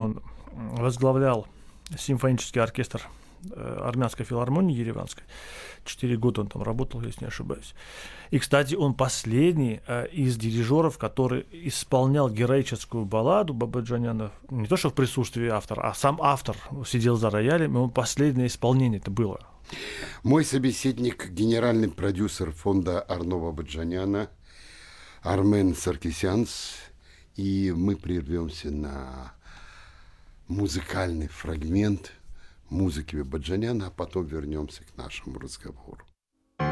он возглавлял симфонический оркестр армянской филармонии ереванской. 4 года он там работал, если не ошибаюсь. И, кстати, он последний из дирижеров, который исполнял героическую балладу Бабаджаняна, не то что в присутствии автора, а сам автор сидел за роялем, и он последнее исполнение это было. Мой собеседник, генеральный продюсер фонда Арно Бабаджаняна Армен Саркисянс, и мы прервемся на музыкальный фрагмент музыки Бабаджаняна, а потом вернемся к нашему разговору.